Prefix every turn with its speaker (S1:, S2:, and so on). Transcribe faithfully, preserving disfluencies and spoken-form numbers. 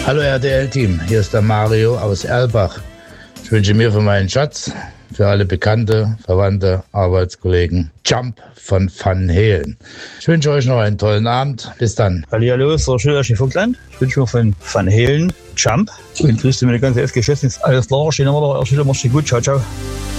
S1: Hallo R T L-Team, hier ist der Mario aus Erlbach. Ich wünsche mir für meinen Schatz, für alle Bekannte, Verwandte, Arbeitskollegen Jump von Van Halen. Ich wünsche euch noch einen tollen Abend. Bis dann.
S2: Hallihallo, ist der Schüler aus Vogtland. Ich wünsche mir von Van Halen Jump. Und grüße mir die ganze S G-Geschäft. Alles klar, stehen wir da. Schüler, mach's gut. Ciao, ciao.